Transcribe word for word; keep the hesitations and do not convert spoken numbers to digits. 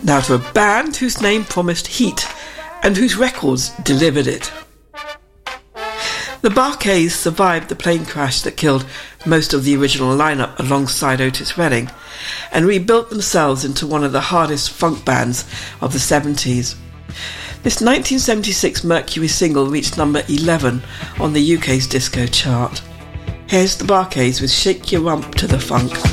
Now to a band whose name promised heat and whose records delivered it. The Bar-Kays survived the plane crash that killed most of the original lineup alongside Otis Redding and rebuilt themselves into one of the hardest funk bands of the seventies. This nineteen seventy-six Mercury single reached number eleven on the U K's disco chart. Here's the Bar-Kays with Shake Your Rump to the Funk.